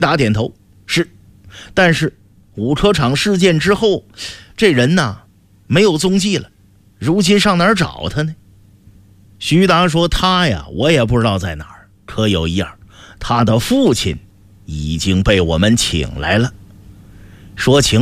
打点头，是。但是五车厂事件之后，这人呐没有踪迹了，如今上哪儿找他呢？徐达说他呀，我也不知道在哪儿，可有一样，他的父亲已经被我们请来了。说请